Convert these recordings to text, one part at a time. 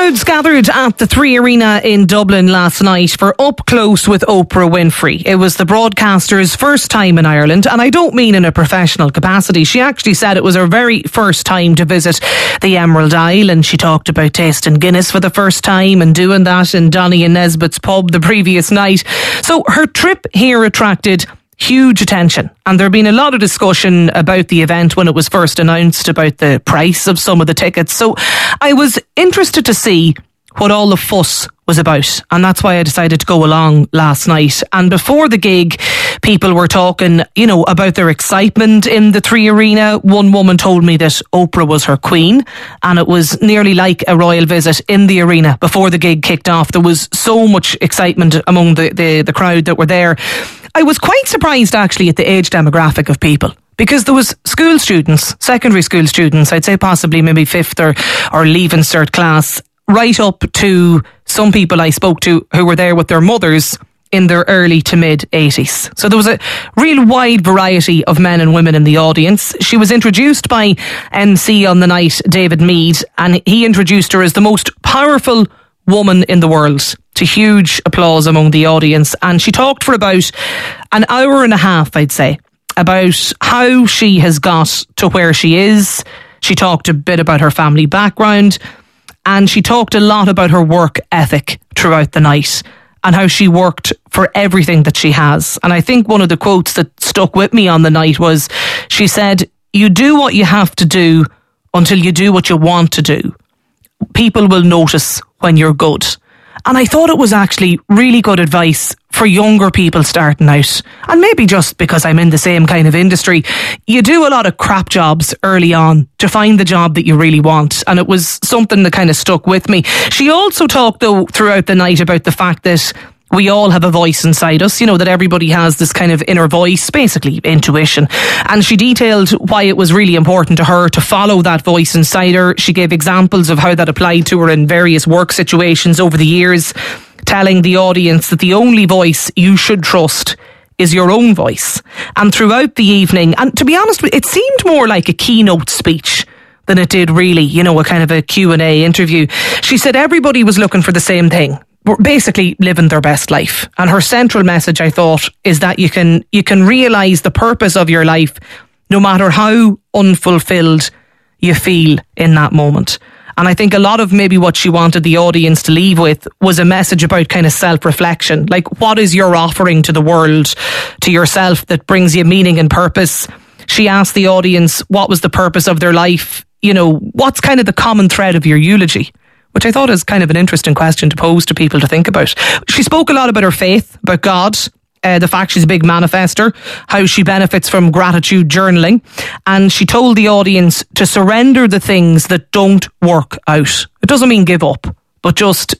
Crowds gathered at the Three Arena in Dublin last night for Up Close with Oprah Winfrey. It was the broadcaster's first time in Ireland, and I don't mean in a professional capacity. She actually said it was her very first time to visit the Emerald Isle, and she talked about tasting Guinness for the first time and doing that in Donny and Nesbitt's pub the previous night. So her trip here attracted huge attention, and there had been a lot of discussion about the event when it was first announced, about the price of some of the tickets. So I was interested to see what all the fuss was about, and that's why I decided to go along last night. And before the gig, people were talking, about their excitement in the Three Arena. One woman told me that Oprah was her queen, and it was nearly like a royal visit in the arena before the gig kicked off. There was so much excitement among the crowd that were there. I was quite surprised actually at the age demographic of people, because there was school students, secondary school students, I'd say possibly maybe fifth or leaving cert class, right up to some people I spoke to who were there with their mothers in their early to mid 80s. So there was a real wide variety of men and women in the audience. She was introduced by MC on the night, David Mead, and he introduced her as the most powerful woman in the world, to huge applause among the audience. And she talked for about an hour and a half, I'd say, about how she has got to where she is. She talked a bit about her family background, and she talked a lot about her work ethic throughout the night and how she worked for everything that she has. And I think one of the quotes that stuck with me on the night was, she said, "You do what you have to do until you do what you want to do. People will notice when you're good." And I thought it was actually really good advice for younger people starting out. And maybe just because I'm in the same kind of industry, you do a lot of crap jobs early on to find the job that you really want. And it was something that kind of stuck with me. She also talked, though, throughout the night about the fact that we all have a voice inside us, that everybody has this kind of inner voice, basically intuition. And she detailed why it was really important to her to follow that voice inside her. She gave examples of how that applied to her in various work situations over the years, telling the audience that the only voice you should trust is your own voice. And throughout the evening, and to be honest, it seemed more like a keynote speech than it did really, a kind of a Q&A interview. She said everybody was looking for the same thing, basically living their best life. And her central message, I thought, is that you can realise the purpose of your life no matter how unfulfilled you feel in that moment. And I think a lot of maybe what she wanted the audience to leave with was a message about kind of self-reflection. Like, what is your offering to the world, to yourself, that brings you meaning and purpose? She asked the audience what was the purpose of their life. What's kind of the common thread of your eulogy? Which I thought is kind of an interesting question to pose to people to think about. She spoke a lot about her faith, about God, the fact she's a big manifester, how she benefits from gratitude journaling. And she told the audience to surrender the things that don't work out. It doesn't mean give up, but just,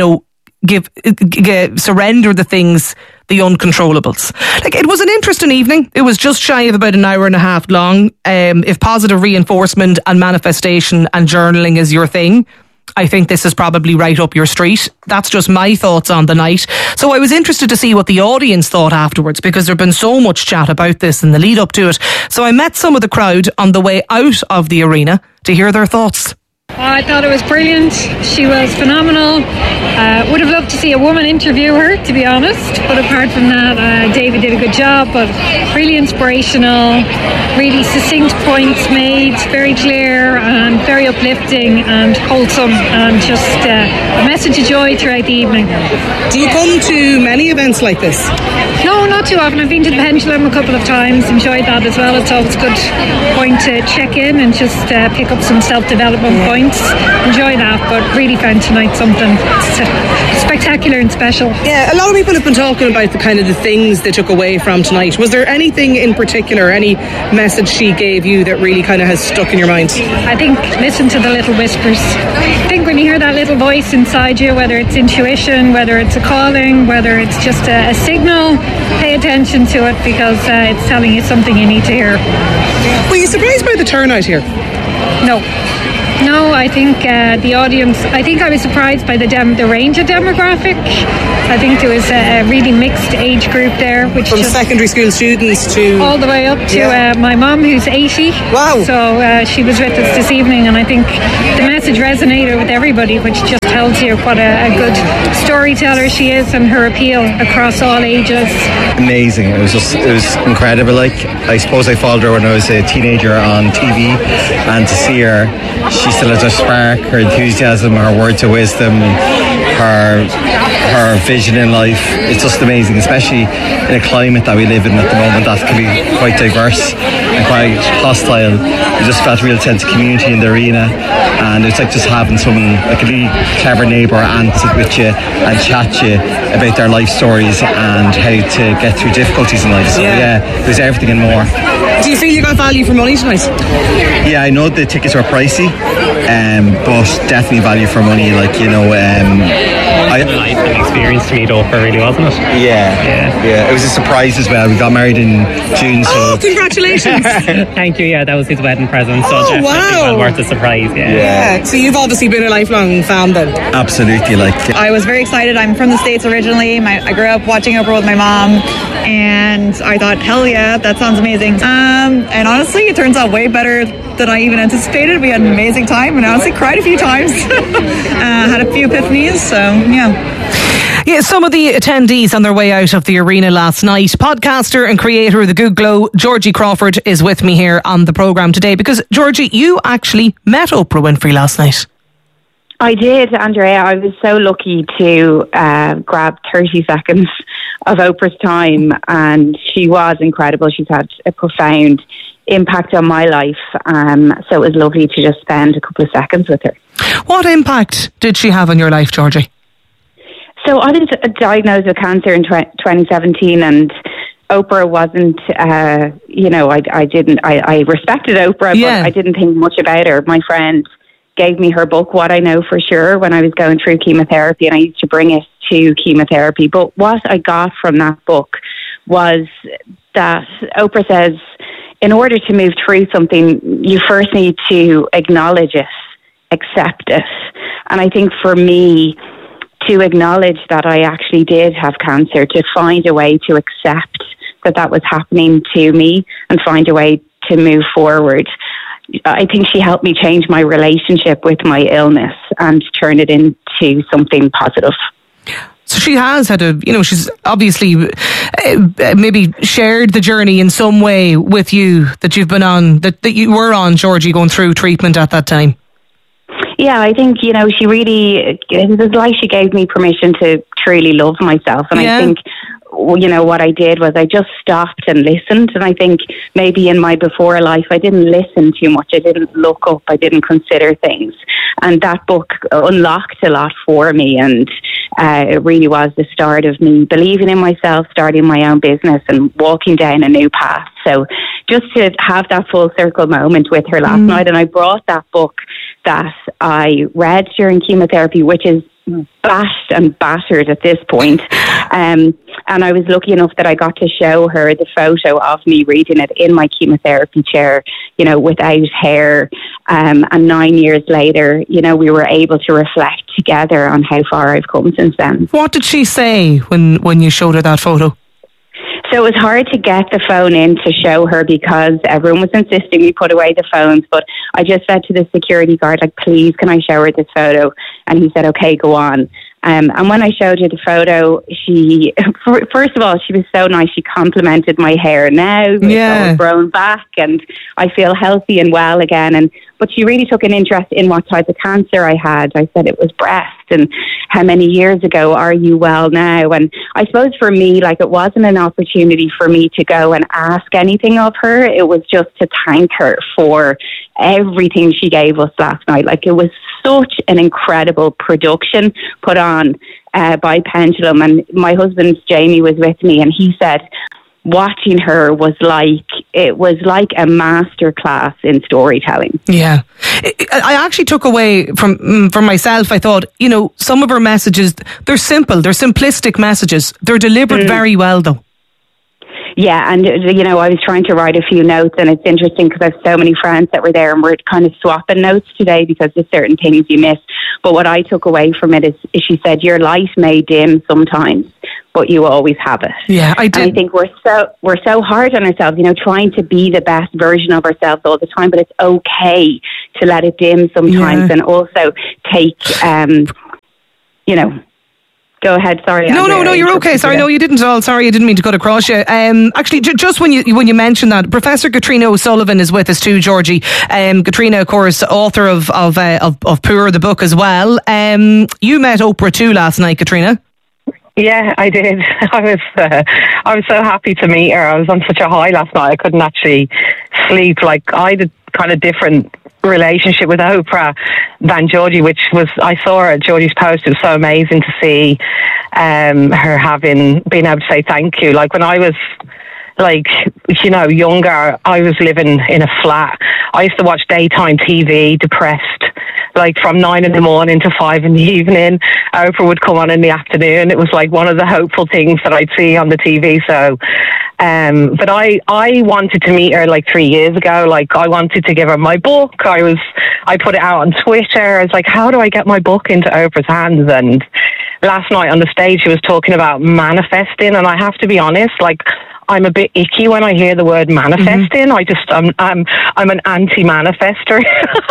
surrender the things, the uncontrollables. Like, it was an interesting evening. It was just shy of about an hour and a half long. If positive reinforcement and manifestation and journaling is your thing, I think this is probably right up your street. That's just my thoughts on the night. So I was interested to see what the audience thought afterwards, because there'd been so much chat about this in the lead up to it. So I met some of the crowd on the way out of the arena to hear their thoughts. I thought it was brilliant. She was phenomenal. Would have loved to see a woman interview her, to be honest. But apart from that, David did a good job. But really inspirational, really succinct points made, very clear and very uplifting and wholesome, and just a message of joy throughout the evening. Do you come to many events like this? No, not too often. I've been to the Pendulum a couple of times. Enjoyed that as well. It's always a good point to check in and just pick up some self-development points. Enjoy that, but really found tonight something spectacular and special. Yeah, a lot of people have been talking about the kind of the things they took away from tonight. Was there anything in particular, any message she gave you that really kind of has stuck in your mind? I think listen to the little whispers. I think when you hear that little voice inside you, whether it's intuition, whether it's a calling, whether it's just a signal, pay attention to it, because it's telling you something you need to hear. Were you surprised by the turnout here? No. No, I think the audience, I think I was surprised by the range of demographic. I think there was a really mixed age group there. Which from secondary school students to... all the way up to my mum, who's 80. Wow. So she was with us this evening, and I think the message resonated with everybody, which just tells you what a good storyteller she is and her appeal across all ages. Amazing. It was incredible. Like, I suppose I followed her when I was a teenager on TV, and to see her, she still has her spark, her enthusiasm, her words of wisdom, her vision in life. It's just amazing, especially in a climate that we live in at the moment that can be quite diverse and quite hostile. We just felt a real sense of community in the arena, and it's like just having someone, like a really clever neighbour, and sit with you and chat to you about their life stories and how to get through difficulties in life. So there's everything and more. Do you feel you got value for money tonight? Yeah, I know the tickets were pricey, but definitely value for money. Like, you know, An experience to meet Oprah, really, wasn't it? Yeah. It was a surprise as well. We got married in June, so... Oh, congratulations! Thank you. Yeah, that was his wedding present, so definitely well worth the surprise. Yeah. So you've obviously been a lifelong fan then. Absolutely. I was very excited. I'm from the States originally. I grew up watching Oprah with my mom, and I thought, hell yeah, that sounds amazing. And honestly, it turns out way better than I even anticipated. We had an amazing time, and I honestly cried a few times. Had a few epiphanies, so yeah. Yeah, some of the attendees on their way out of the arena last night. Podcaster and creator of The Good Glow, Georgie Crawford, is with me here on the programme today because, Georgie, you actually met Oprah Winfrey last night. I did, Andrea. I was so lucky to grab 30 seconds of Oprah's time, and she was incredible. She's had a profound impact on my life, so it was lovely to just spend a couple of seconds with her. What impact did she have on your life, Georgie? So I was diagnosed with cancer in 2017, and Oprah wasn't, I respected Oprah, but I didn't think much about her. My friend gave me her book, What I Know For Sure, when I was going through chemotherapy, and I used to bring it to chemotherapy. But what I got from that book was that Oprah says, in order to move through something, you first need to acknowledge it, accept it. And I think for me, to acknowledge that I actually did have cancer, to find a way to accept that was happening to me and find a way to move forward. I think she helped me change my relationship with my illness and turn it into something positive. So she has had she's obviously maybe shared the journey in some way with you that you've been on, that you were on, Georgie, going through treatment at that time. Yeah, I think, she really, it was like she gave me permission to truly love myself. And I think, what I did was I just stopped and listened. And I think maybe in my before life, I didn't listen too much. I didn't look up. I didn't consider things. And that book unlocked a lot for me. And it really was the start of me believing in myself, starting my own business and walking down a new path. So just to have that full circle moment with her last night. And I brought that book that I read during chemotherapy, which is bashed and battered at this point. And I was lucky enough that I got to show her the photo of me reading it in my chemotherapy chair, without hair. And 9 years later, we were able to reflect together on how far I've come since then. What did she say when you showed her that photo? So it was hard to get the phone in to show her because everyone was insisting we put away the phones. But I just said to the security guard, please, can I show her this photo? And he said, okay, go on. And when I showed her the photo, she, first of all, she was so nice. She complimented my hair now. It's all grown back and I feel healthy and well again. But she really took an interest in what type of cancer I had. I said it was breast, and how many years ago are you well now? And I suppose for me, it wasn't an opportunity for me to go and ask anything of her. It was just to thank her for everything she gave us last night. It was such an incredible production put on by Pendulum. And my husband, Jamie, was with me, and he said watching her was like a master class in storytelling. Yeah. I actually took away from myself, I thought, some of her messages, they're simple, they're simplistic messages. They're delivered very well, though. Yeah, and I was trying to write a few notes, and it's interesting because I have so many friends that were there, and we're kind of swapping notes today because there's certain things you miss. But what I took away from it is she said, "Your light may dim sometimes, but you always have it." Yeah, I did. And I think we're so hard on ourselves, trying to be the best version of ourselves all the time. But it's okay to let it dim sometimes, and also take, Go ahead. Sorry. No, you're okay. Sorry, no, you didn't at all. Sorry, I didn't mean to cut across you. Actually, just when you mentioned that, Professor Katrina O'Sullivan is with us too, Georgie. Katrina, of course, author of Poor, the book as well. You met Oprah too last night, Katrina. Yeah, I did. I was so happy to meet her. I was on such a high last night. I couldn't actually sleep. Like, I did kind of different relationship with Oprah than Georgie, which was, I saw her at Georgie's post. It was so amazing to see her being able to say thank you. Like, when I was younger, I was living in a flat. I used to watch daytime TV, depressed, like from 9 a.m. to 5 p.m. Oprah would come on in the afternoon. It was like one of the hopeful things that I'd see on the TV. So, but I wanted to meet her like 3 years ago. Like, I wanted to give her my book. I put it out on Twitter. I was like, how do I get my book into Oprah's hands? And last night on the stage, she was talking about manifesting. And I have to be honest, like, I'm a bit icky when I hear the word manifesting. I'm an anti-manifester.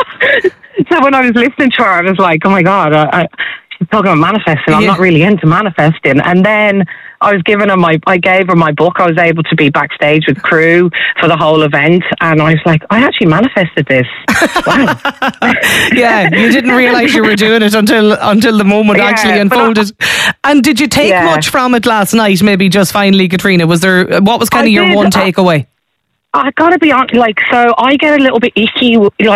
So when I was listening to her, I was like, oh my God, she's talking about manifesting. I'm not really into manifesting. And then I gave her my book. I was able to be backstage with crew for the whole event. And I was like, I actually manifested this. Wow. Yeah, you didn't realise you were doing it until the moment actually unfolded. And did you take much from it last night? Maybe just finally, Katrina, what was kind of your one takeaway? I gotta be honest, so I get a little bit icky,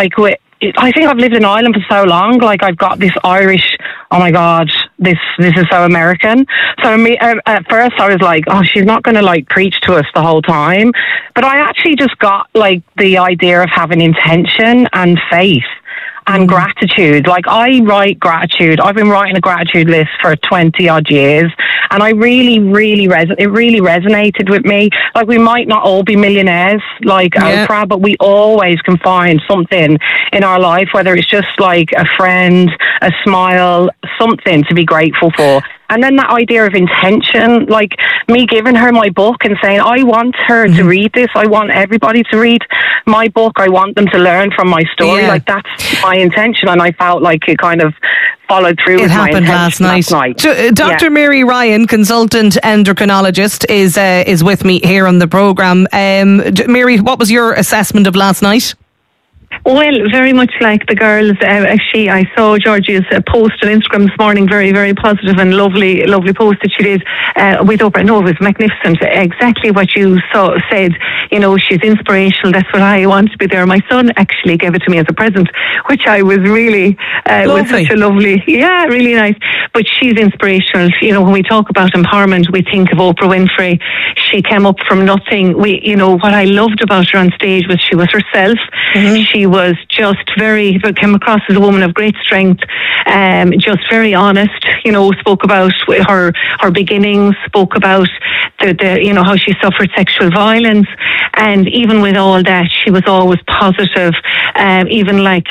I think I've lived in Ireland for so long. Like, I've got this Irish, oh my God, this is so American. So at first I was like, oh, she's not going to preach to us the whole time. But I actually just got the idea of having intention and faith and gratitude. Like, I write gratitude. I've been writing a gratitude list for 20 odd years, and I really, it really resonated with me. Like, we might not all be millionaires like Oprah, but we always can find something in our life, whether it's just like a friend, a smile, something to be grateful for. And then that idea of intention, like me giving her my book and saying, I want her to read this. I want everybody to read my book. I want them to learn from my story. Yeah. Like, that's my intention. And I felt like it kind of followed through with my intention last night. Dr. Mary Ryan, consultant endocrinologist, is with me here on the programme. Mary, what was your assessment of last night? Well, very much like the girls. Actually, I saw Georgie's post on Instagram this morning, very, very positive and lovely post that she did with Oprah. No, it was magnificent. Exactly what you said. She's inspirational. That's what I want to be there. My son actually gave it to me as a present, which I was really, was such a lovely, really nice. But she's inspirational. When we talk about empowerment, we think of Oprah Winfrey. She came up from nothing. What I loved about her on stage was she was herself. She was just came across as a woman of great strength, just very honest, spoke about her beginnings, spoke about the how she suffered sexual violence. And even with all that, she was always positive. Even at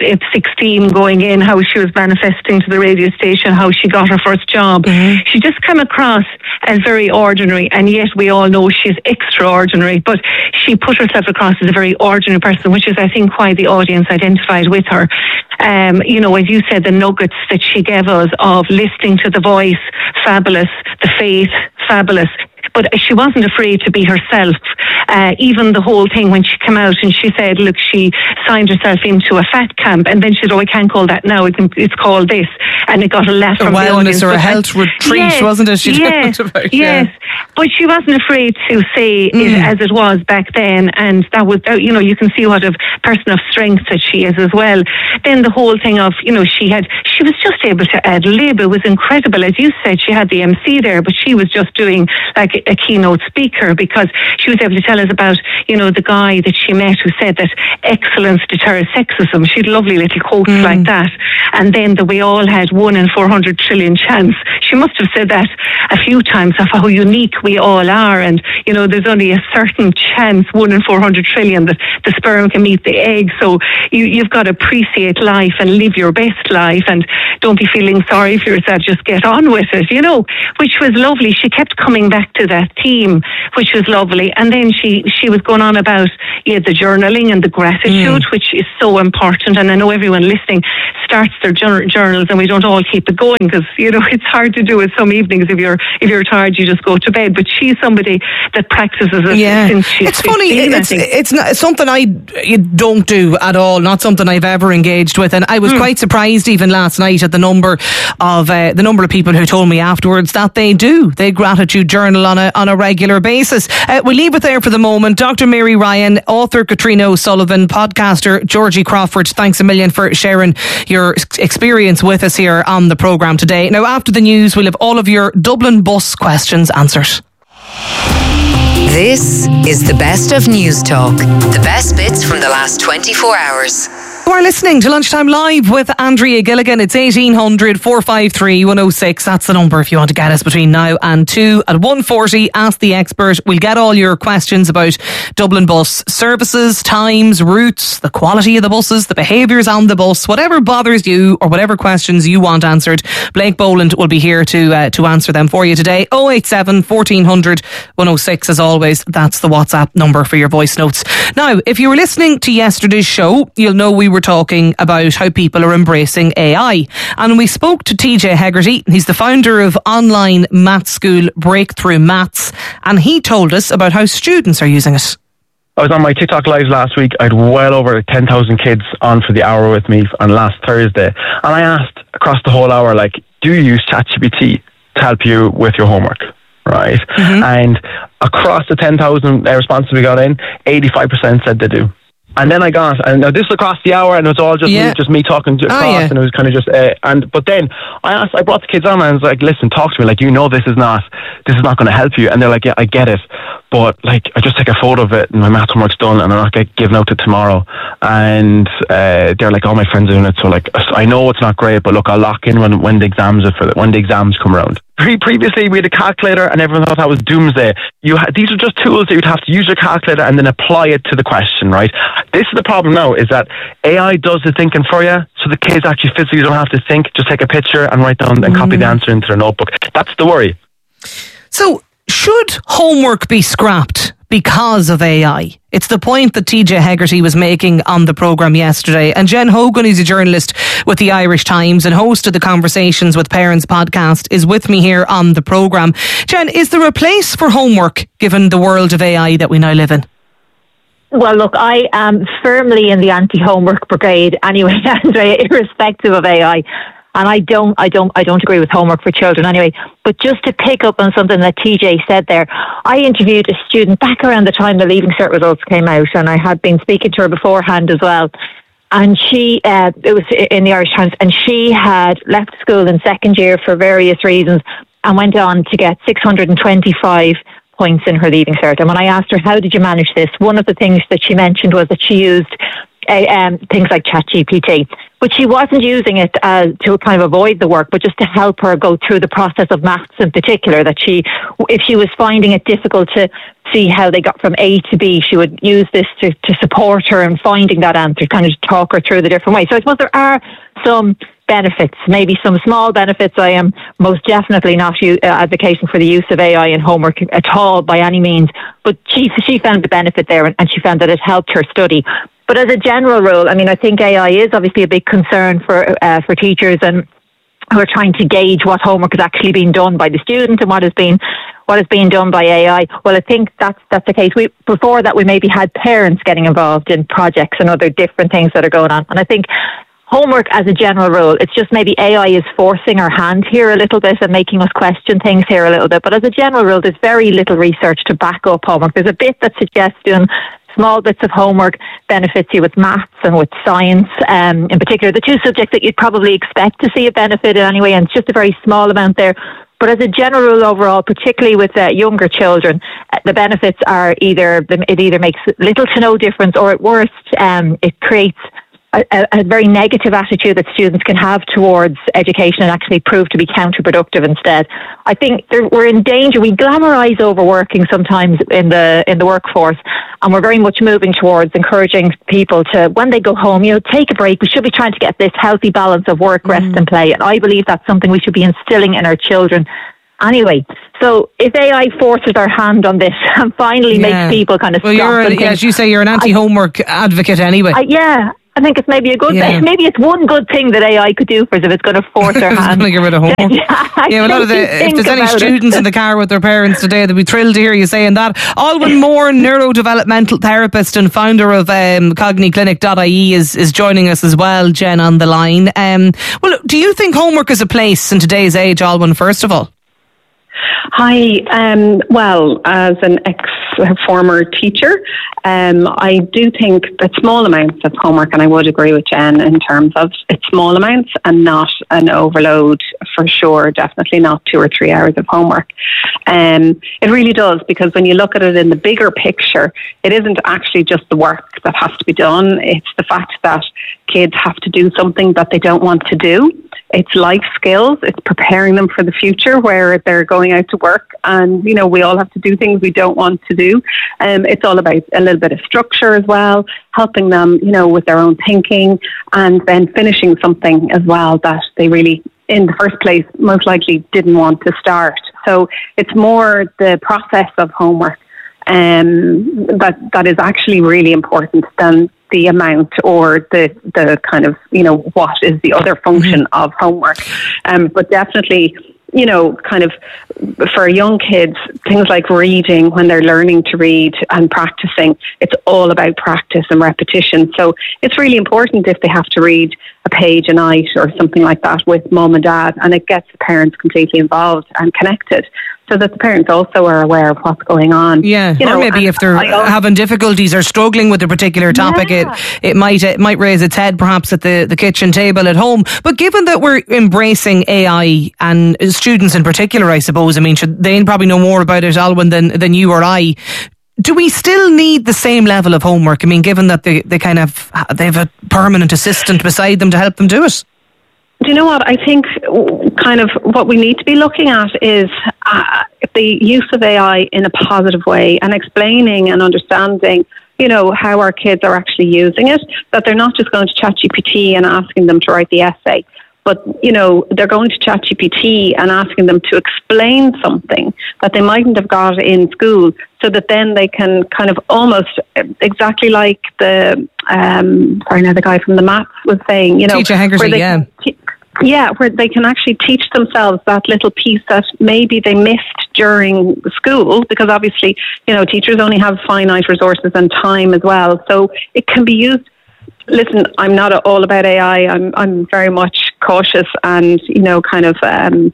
16 going in, how she was manifesting to the radio station, how she got her first job. She just came across as very ordinary, and yet we all know she's extraordinary. But she put herself across as a very ordinary person, which is, I think, why the audience identified with her. As you said, the nuggets that she gave us of listening to the voice, fabulous, the faith, fabulous. But she wasn't afraid to be herself. Even the whole thing when she came out and she said, look, she signed herself into a fat camp, and then she said, I can't call that now, it's called this. And it got a laugh from the audience. A wellness or a health retreat, wasn't it? Yes. But she wasn't afraid to say it as it was back then, and that was, you can see what a person of strength that she is as well. Then the whole thing of, she was just able to ad lib. It was incredible. As you said, she had the MC there, but she was just doing like like a keynote speaker, because she was able to tell us about, the guy that she met who said that excellence deters sexism. She had lovely little quotes like that. And then that we all had 1 in 400 trillion chance. She must have said that a few times of how unique we all are. And, there's only a certain chance, 1 in 400 trillion, that the sperm can meet the egg. So you've got to appreciate life and live your best life, and don't be feeling sorry for yourself. Just get on with it, which was lovely. She kept coming back to that theme, which was lovely. And then she was going on about the journaling and the gratitude, which is so important. And I know everyone listening starts their journals, and we don't all keep it going because it's hard to do it some evenings. If you're tired, you just go to bed. But she's somebody that practices it since she's It's funny. 15, it's not something I don't do at all. Not something I've ever engaged with, and I was quite surprised even last night at the number of people who told me afterwards that they gratitude journal on a regular basis. We'll leave it there for the moment. Dr. Mary Ryan, author Katrina O'Sullivan, podcaster Georgie Crawford, thanks a million for sharing your experience with us here on the programme today. Now, after the news, we'll have all of your Dublin bus questions answered. This is the best of News Talk. The best bits from the last 24 hours. You are listening to Lunchtime Live with Andrea Gilligan. It's 1800 453 106. That's the number if you want to get us between now and 2. At 1:40, Ask the Expert. We'll get all your questions about Dublin bus services, times, routes, the quality of the buses, the behaviours on the bus, whatever bothers you or whatever questions you want answered. Blake Boland will be here to answer them for you today. 087 1400 106 as always. That's the WhatsApp number for your voice notes. Now, if you were listening to yesterday's show, you'll know we were talking about how people are embracing AI. And we spoke to TJ Hegarty. He's the founder of online maths school Breakthrough Maths. And he told us about how students are using it. I was on my TikTok Live last week. I had well over 10,000 kids on for the hour with me on last Thursday. And I asked across the whole hour, do you use ChatGPT to help you with your homework? Right? And across the 10,000 responses we got in, 85% said they do. And then I got, and now this was across the hour, and it was all just me talking across, and it was kind of just, but then I brought the kids on, and I was like, listen, talk to me, this is not going to help you. And they're like, yeah, I get it, but I just take a photo of it, and my math homework's done, and I'm not giving out to tomorrow. And they're like, all my friends are doing it, so I know it's not great, but look, I'll lock in when the exams come around. Previously, we had a calculator, and everyone thought that was doomsday. These are just tools that you'd have to use your calculator and then apply it to the question, right? This is the problem now, is that AI does the thinking for you, so the kids actually physically don't have to think. Just take a picture and write down and copy the answer into their notebook. That's the worry. So, should homework be scrapped because of AI? It's the point that TJ Hegarty was making on the programme yesterday. And Jen Hogan, who's a journalist with the Irish Times and host of the Conversations with Parents podcast, is with me here on the programme. Jen, is there a place for homework given the world of AI that we now live in? Well, look, I am firmly in the anti-homework brigade anyway, Andrea, irrespective of AI. And I don't agree with homework for children anyway. But just to pick up on something that TJ said there, I interviewed a student back around the time the Leaving Cert results came out, and I had been speaking to her beforehand as well. And she, it was in the Irish Times, and she had left school in second year for various reasons and went on to get 625 points in her Leaving Cert. And when I asked her, how did you manage this? One of the things that she mentioned was that she used things like ChatGPT, but she wasn't using it to kind of avoid the work, but just to help her go through the process of maths in particular. That if she was finding it difficult to see how they got from A to B, she would use this to support her in finding that answer, kind of talk her through the different ways. So I suppose there are some benefits, maybe some small benefits. I am most definitely not advocating for the use of AI in homework at all by any means, but she found the benefit there, and she found that it helped her study. But as a general rule, I mean, I think AI is obviously a big concern for teachers and who are trying to gauge what homework is actually being done by the student and what is being done by AI. Well, I think that's the case. Before that, we maybe had parents getting involved in projects and other different things that are going on. And I think homework as a general rule, it's just maybe AI is forcing our hand here a little bit and making us question things here a little bit. But as a general rule, there's very little research to back up homework. There's a bit that suggests doing small bits of homework benefits you with maths and with science, in particular, the two subjects that you'd probably expect to see a benefit in anyway, and it's just a very small amount there. But as a general rule overall, particularly with younger children, the benefits are it either makes little to no difference, or at worst, it creates a very negative attitude that students can have towards education and actually prove to be counterproductive instead. I think we're in danger. We glamorise overworking sometimes in the workforce, and we're very much moving towards encouraging people to, when they go home, take a break. We should be trying to get this healthy balance of work, rest and play. And I believe that's something we should be instilling in our children. Anyway, so if AI forces our hand on this and finally makes people kind of stop, as you say, you're an anti-homework advocate anyway. I think it's maybe a good thing. Maybe it's one good thing that AI could do for us if it's going to force our hand. Get rid of homework. If there's any students in the car with their parents today, they'll be thrilled to hear you saying that. Alwyn Moore, neurodevelopmental therapist and founder of cogniclinic.ie is joining us as well, Jen, on the line. Well, do you think homework has a place in today's age, Alwyn, first of all? Hi. Well, as an ex-former teacher, I do think that small amounts of homework, and I would agree with Jen in terms of it's small amounts and not an overload for sure, definitely not 2 or 3 hours of homework. It really does, because when you look at it in the bigger picture, it isn't actually just the work that has to be done. It's the fact that kids have to do something that they don't want to do. It's life skills. It's preparing them for the future where they're going out to work, and we all have to do things we don't want to do. It's all about a little bit of structure as well, helping them, with their own thinking, and then finishing something as well that they really, in the first place, most likely didn't want to start. So it's more the process of homework that is actually really important than the amount or the kind of, what is the other function of homework. But definitely, kind of for young kids, things like reading, when they're learning to read and practicing, it's all about practice and repetition. So it's really important if they have to read a page a night or something like that with mum and dad, and it gets the parents completely involved and connected, so that the parents also are aware of what's going on. Yeah, or maybe if they're having difficulties or struggling with a particular topic, it might raise its head perhaps at the kitchen table at home. But given that we're embracing AI, and students in particular, I suppose, they probably know more about it, Alwyn, than you or I. Do we still need the same level of homework? Given that they have a permanent assistant beside them to help them do it? Do you know what? I think kind of what we need to be looking at is the use of AI in a positive way, and explaining and understanding, how our kids are actually using it, that they're not just going to ChatGPT and asking them to write the essay, but, they're going to ChatGPT and asking them to explain something that they mightn't have got in school, so that then they can kind of almost exactly like the guy from the maths was saying, Teacher Hegarty, where they can actually teach themselves that little piece that maybe they missed during school, because obviously, teachers only have finite resources and time as well. So it can be used. Listen, I'm not all about AI. I'm very much cautious and, kind of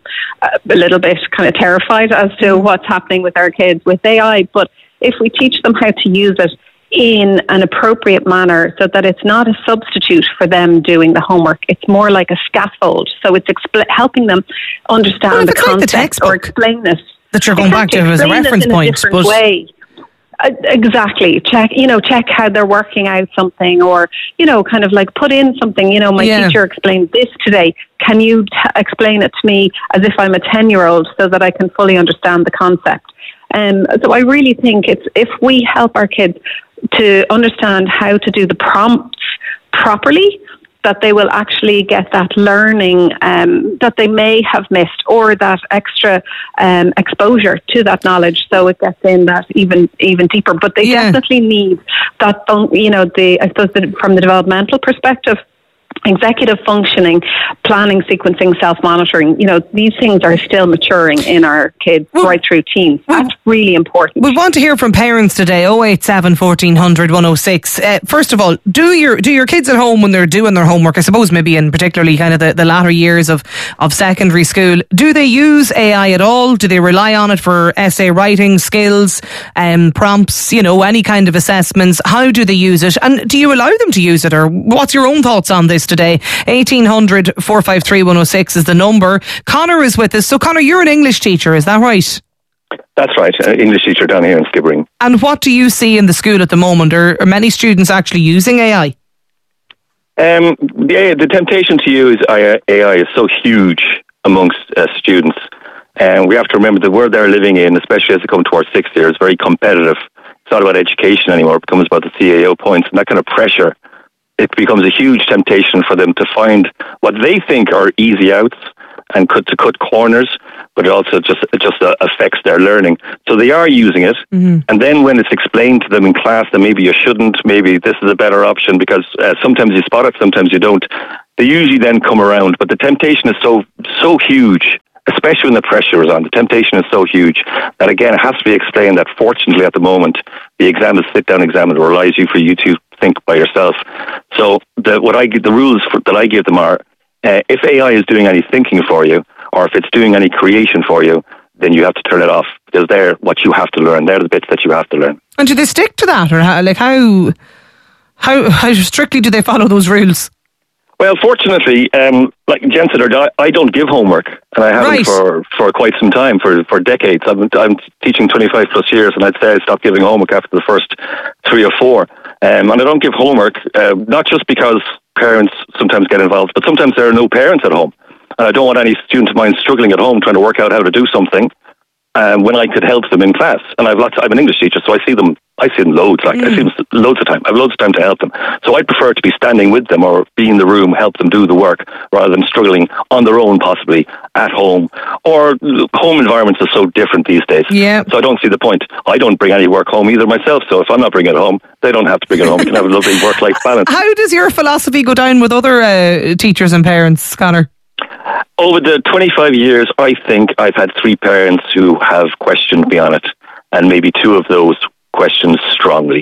a little bit kind of terrified as to what's happening with our kids with AI. But if we teach them how to use it in an appropriate manner, so that it's not a substitute for them doing the homework, it's more like a scaffold. So it's helping them understand the concept or explain it. That you're going back to as a reference point. Way. Exactly. Check how they're working out something, or, kind of like put in something, my teacher explained this today. Can you explain it to me as if I'm a 10-year-old, so that I can fully understand the concept? So I really think it's, if we help our kids to understand how to do the prompts properly, that they will actually get that learning that they may have missed, or that extra exposure to that knowledge, so it gets in that even deeper. But they definitely need that, I suppose from the developmental perspective, executive functioning, planning, sequencing, self-monitoring, these things are still maturing in our kids right through teens. That's really important. We want to hear from parents today, 087 1400 106. First of all, do your kids at home, when they're doing their homework, I suppose maybe in particularly kind of the latter years of secondary school, do they use AI at all? Do they rely on it for essay writing skills, prompts, any kind of assessments? How do they use it? And do you allow them to use it? Or what's your own thoughts on this today? today. 1800 453 106 is the number. Conor is with us. So Conor, you're an English teacher, is that right? That's right, English teacher down here in Skibbereen. And what do you see in the school at the moment? Are many students actually using AI? The temptation to use AI is so huge amongst students. And we have to remember the world they're living in, especially as they come towards 6th year, is very competitive. It's not about education anymore. It becomes about the CAO points. And that kind of pressure, it becomes a huge temptation for them to find what they think are easy outs and to cut corners, but it also just affects their learning. So they are using it, and then when it's explained to them in class that maybe you shouldn't, maybe this is a better option, because sometimes you spot it, sometimes you don't, they usually then come around. But the temptation is so huge, especially when the pressure is on. The temptation is so huge that, again, it has to be explained that fortunately at the moment, the exam is a sit-down exam. It relies for you to think by yourself. So the rules that I give them are, if AI is doing any thinking for you, or if it's doing any creation for you, then you have to turn it off, because they're what you have to learn. They're the bits that you have to learn. And do they stick to that, or how strictly do they follow those rules? Well, fortunately, like Jen said, I don't give homework, and I haven't for quite some time, for decades. I'm teaching 25 plus years, and I'd say I stopped giving homework after the first 3 or 4. And I don't give homework, not just because parents sometimes get involved, but sometimes there are no parents at home. And I don't want any student of mine struggling at home trying to work out how to do something when I could help them in class. And I'm an English teacher, so I see them loads. I see them loads of time. I have loads of time to help them. So I'd prefer to be standing with them or be in the room, help them do the work, rather than struggling on their own, possibly at home. Or home environments are so different these days. Yeah. So I don't see the point. I don't bring any work home either myself. So if I'm not bringing it home, they don't have to bring it home. We can have a lovely work-life balance. How does your philosophy go down with other teachers and parents, Conor? Over the 25 years, I think I've had 3 parents who have questioned me on it, and maybe 2 of those questions strongly.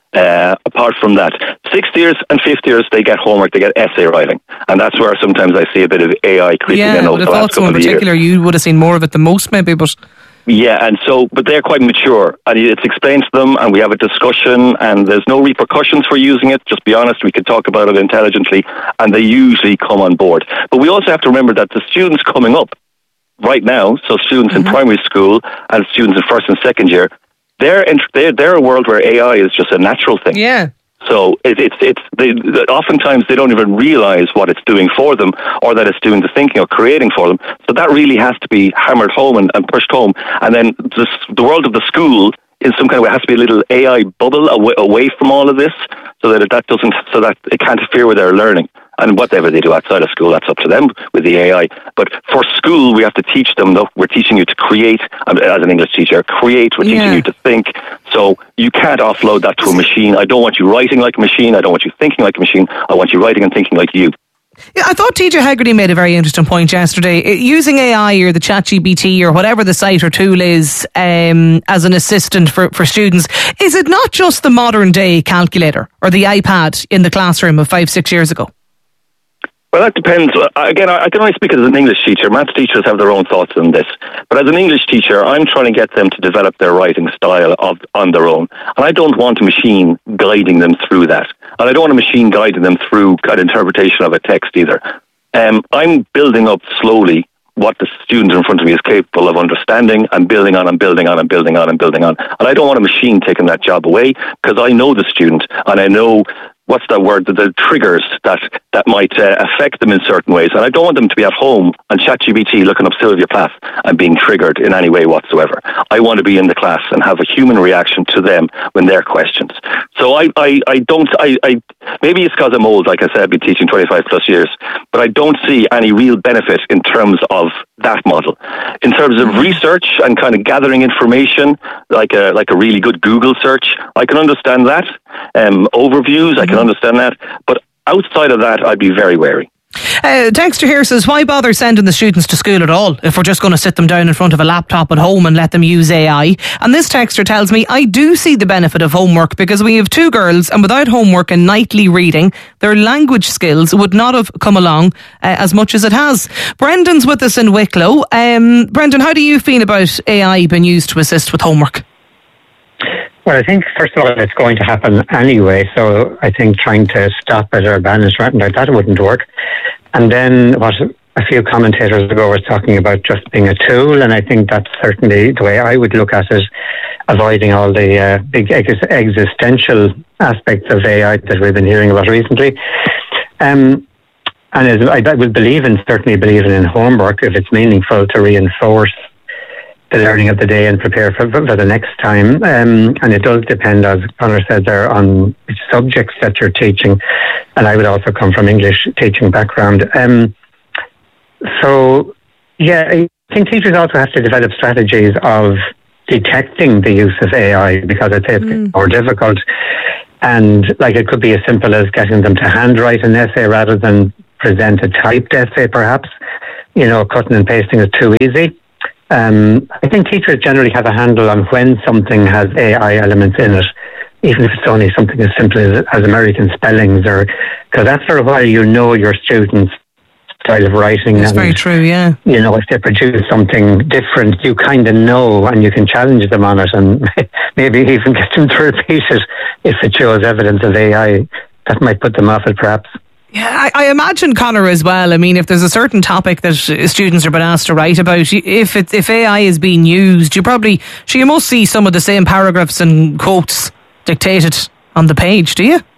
Apart from that, 6th years and 5th years, they get homework, they get essay writing, and that's where sometimes I see a bit of AI creeping in over the last couple of years. In particular, you would have seen more of it than most, maybe, but... Yeah, but they're quite mature, and it's explained to them, and we have a discussion, and there's no repercussions for using it. Just be honest, we could talk about it intelligently, and they usually come on board. But we also have to remember that the students coming up right now, so students in primary school and students in 1st and 2nd year, they're a world where AI is just a natural thing. Yeah. So oftentimes they don't even realize what it's doing for them, or that it's doing the thinking or creating for them. So that really has to be hammered home and pushed home. And then the world of the school, in some kind of way, has to be a little AI bubble away from all of this, so that it can't interfere with their learning. And whatever they do outside of school, that's up to them with the AI. But for school, we have to teach them, though, we're teaching you to create, as an English teacher, we're teaching you to think. So you can't offload that to a machine. I don't want you writing like a machine. I don't want you thinking like a machine. I want you writing and thinking like you. Yeah, I thought TJ Hegarty made a very interesting point yesterday. Using AI or the ChatGPT or whatever the site or tool is as an assistant for students, is it not just the modern day calculator or the iPad in the classroom of 5-6 years ago? Well, that depends. Again, I can only speak as an English teacher. Maths teachers have their own thoughts on this. But as an English teacher, I'm trying to get them to develop their writing style on their own. And I don't want a machine guiding them through that. And I don't want a machine guiding them through an interpretation of a text either. I'm building up slowly what the student in front of me is capable of understanding, and building on and building on and building on and building on. And I don't want a machine taking that job away, because I know the student, and I know what's that word, the triggers that might affect them in certain ways. And I don't want them to be at home on ChatGPT looking up Sylvia Plath and being triggered in any way whatsoever. I want to be in the class and have a human reaction to them when they're questions. So I maybe it's because I'm old, like I said, I've been teaching 25 plus years, but I don't see any real benefit in terms of that model. In terms of research and kind of gathering information, like a really good Google search, I can understand that. Overviews, I can understand that. But outside of that, I'd be very wary. Dexter here says, why bother sending the students to school at all if we're just going to sit them down in front of a laptop at home and let them use AI? And this texter tells me, I do see the benefit of homework, because we have 2 girls, and without homework and nightly reading, their language skills would not have come along as much as it has. Brendan's with us in Wicklow. Brendan, how do you feel about AI being used to assist with homework? Well, I think, first of all, it's going to happen anyway, so I think trying to stop it or ban it or anything like that wouldn't work. And then what a few commentators ago were talking about just being a tool, and I think that's certainly the way I would look at it, avoiding all the big existential aspects of AI that we've been hearing about recently. And as I would certainly believe in homework, if it's meaningful, to reinforce the learning of the day and prepare for the next time. And it does depend, as Conor said there, on which subjects that you're teaching. And I would also come from English teaching background. So, yeah, I think teachers also have to develop strategies of detecting the use of AI, because it's more difficult. And it could be as simple as getting them to handwrite an essay rather than present a typed essay, perhaps. Cutting and pasting is too easy. I think teachers generally have a handle on when something has AI elements in it, even if it's only something as simple as American spellings, because after a while your students' style of writing. That's very true, yeah. If they produce something different, you kind of know, and you can challenge them on it, and maybe even get them to repeat it if it shows evidence of AI. That might put them off it, perhaps. Yeah, I imagine, Conor, as well. I mean, if there's a certain topic that students are being asked to write about, if AI is being used, you must see some of the same paragraphs and quotes dictated on the page, do you?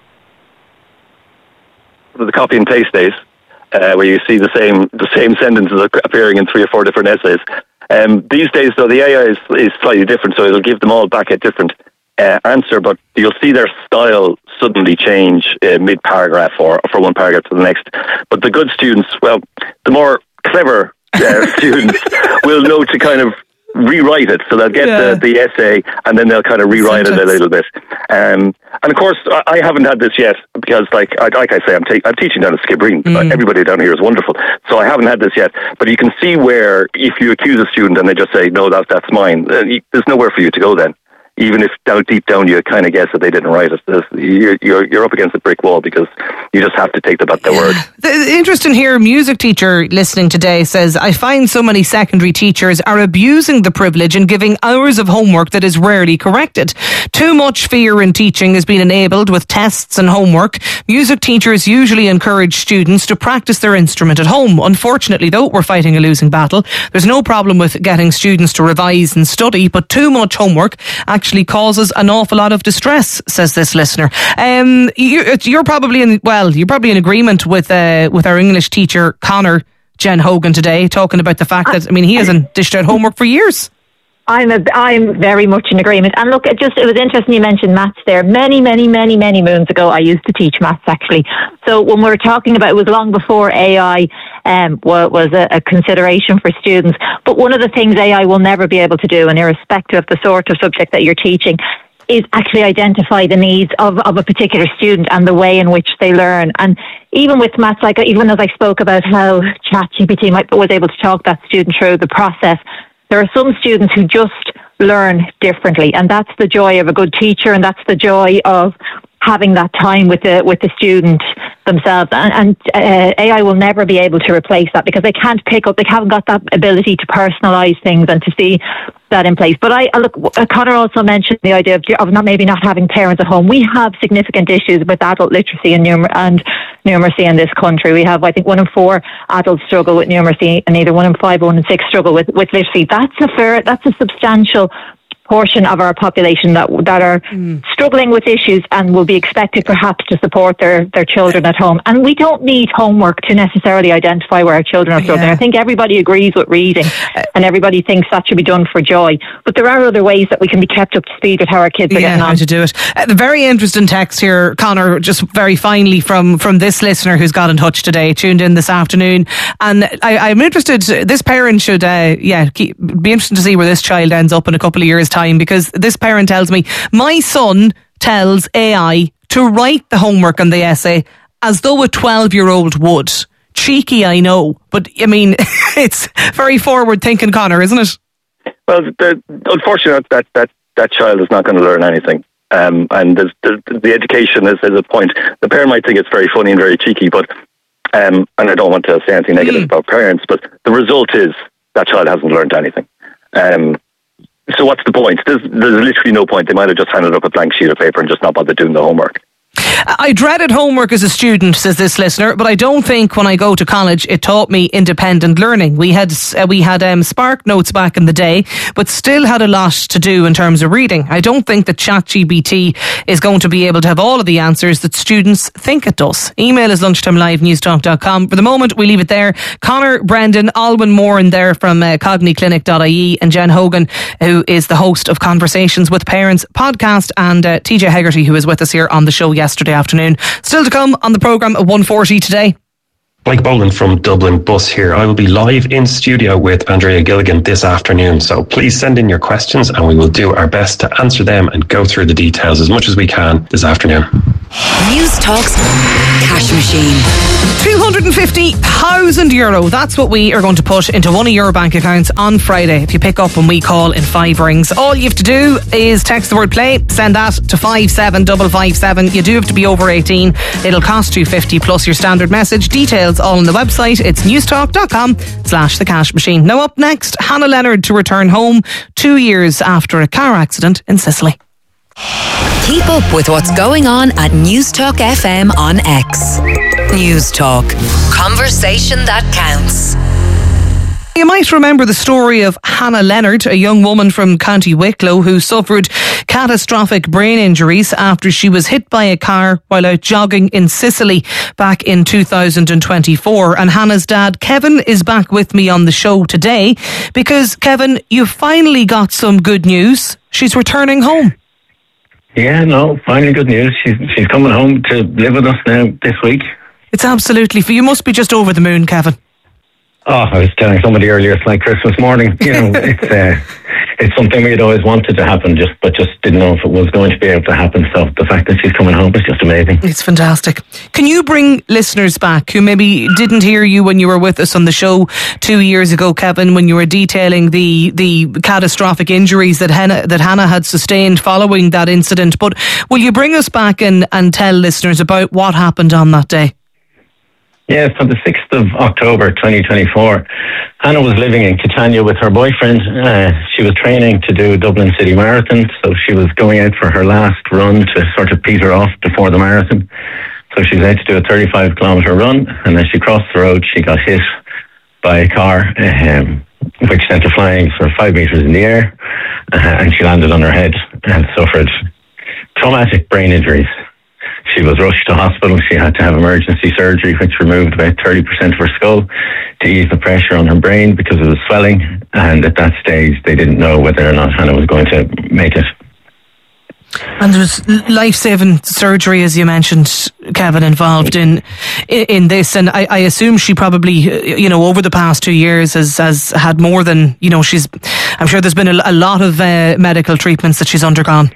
The copy and paste days, where you see the same sentences appearing in 3 or 4 different essays. These days, though, the AI is slightly different, so it'll give them all back a different answer, but you'll see their style suddenly change mid-paragraph or from one paragraph to the next. But the good students, well, the more clever students will know to kind of rewrite it. So they'll get the essay and then they'll kind of rewrite it a little bit. And of course, I haven't had this yet because, like I say, I'm teaching down at Skibbereen. Everybody down here is wonderful. So I haven't had this yet. But you can see where if you accuse a student and they just say, no, that's mine, there's nowhere for you to go then. Even if deep down you kind of guess that they didn't write it, you're up against a brick wall because you just have to take them at their word. Interesting here, a music teacher listening today says, I find so many secondary teachers are abusing the privilege and giving hours of homework that is rarely corrected. Too much fear in teaching has been enabled with tests and homework. Music teachers usually encourage students to practice their instrument at home. Unfortunately, though, we're fighting a losing battle. There's no problem with getting students to revise and study, but too much homework actually causes an awful lot of distress, says this listener. You're probably in agreement with our English teacher Conor, Jen Hogan, today, talking about the fact that he hasn't dished out homework for years. I'm very much in agreement. And look, it was interesting you mentioned maths there. Many moons ago, I used to teach maths, actually. So when we were talking about, it was long before AI was a consideration for students. But one of the things AI will never be able to do, and irrespective of the sort of subject that you're teaching, is actually identify the needs of a particular student and the way in which they learn. And even with maths, even as I spoke about how ChatGPT was able to talk that student through the process, there are some students who just learn differently, and that's the joy of a good teacher, and that's the joy of having that time with the student themselves. And AI will never be able to replace that because they haven't got that ability to personalise things and to see that in place. But Conor also mentioned the idea of not having parents at home. We have significant issues with adult literacy and numeracy in this country. We have, I think, 1 in 4 adults struggle with numeracy, and either 1 in 5 or 1 in 6 struggle with literacy. That's a substantial portion of our population that are struggling with issues and will be expected perhaps to support their children at home. And we don't need homework to necessarily identify where our children are struggling. I think everybody agrees with reading and everybody thinks that should be done for joy. But there are other ways that we can be kept up to speed with how our kids are getting on. How to do it. The very interesting text here, Conor, just very finally from this listener who's got in touch today, tuned in this afternoon. And I'm interested, this parent should be interested to see where this child ends up in a couple of years' time, because this parent tells me, my son tells AI to write the homework and the essay as though a 12-year-old would. Cheeky, I know, but it's very forward thinking, Conor, isn't it? Well, unfortunately, that child is not going to learn anything. And the education is a point. The parent might think it's very funny and very cheeky, but and I don't want to say anything negative about parents, but the result is that child hasn't learned anything. So what's the point? There's literally no point. They might have just handed up a blank sheet of paper and just not bothered doing the homework. I dreaded homework as a student, says this listener, but I don't think when I go to college it taught me independent learning. We had Spark Notes back in the day, but still had a lot to do in terms of reading. I don't think that ChatGPT is going to be able to have all of the answers that students think it does. Email is lunchtimelive@newstalk.com. For the moment, we leave it there. Connor, Brendan, Alwyn Moran there from cogniclinic.ie, and Jen Hogan, who is the host of Conversations with Parents podcast, and TJ Hegarty, who is with us here on the show yesterday afternoon. Still to come on the programme at 1:40 today. Mike Boland from Dublin Bus here. I will be live in studio with Andrea Gilligan this afternoon, so please send in your questions and we will do our best to answer them and go through the details as much as we can this afternoon. News Talk's Cash Machine. €250,000. That's what we are going to put into one of your bank accounts on Friday if you pick up when we call in 5 rings. All you have to do is text the word play, send that to 57557. You do have to be over 18. It'll cost you $50 plus your standard message. Details all on the website. It's newstalk.com/the cash machine. Now up next, Hannah Leonard to return home 2 years after a car accident in Sicily. Keep up with what's going on at News Talk FM on X. News Talk. Conversation that counts. You might remember the story of Hannah Leonard, a young woman from County Wicklow who suffered catastrophic brain injuries after she was hit by a car while out jogging in Sicily back in 2024. And Hannah's dad, Kevin, is back with me on the show today because, Kevin, you finally got some good news. She's returning home. Yeah, no, finally good news. She's coming home to live with us now this week. It's absolutely... You must be just over the moon, Kevin. Oh, I was telling somebody earlier, it's like Christmas morning. You know, it's something we'd always wanted to happen, but just didn't know if it was going to be able to happen. So the fact that she's coming home is just amazing. It's fantastic. Can you bring listeners back who maybe didn't hear you when you were with us on the show 2 years ago, Kevin, when you were detailing the catastrophic injuries that Hannah had sustained following that incident? But will you bring us back and tell listeners about what happened on that day? Yeah, so the 6th of October 2024, Hannah was living in Catania with her boyfriend. She was training to do Dublin City Marathon, so she was going out for her last run to sort of peter off before the marathon. So she was out to do a 35-kilometre run, and as she crossed the road, she got hit by a car, which sent her flying sort of 5 metres in the air, and she landed on her head and suffered traumatic brain injuries. She was rushed to hospital. She had to have emergency surgery, which removed about 30% of her skull to ease the pressure on her brain because of the swelling. And at that stage, they didn't know whether or not Hannah was going to make it. And there was life-saving surgery, as you mentioned, Kevin, involved in this. And I assume she probably, over the past 2 years has had more than, I'm sure there's been a lot of medical treatments that she's undergone.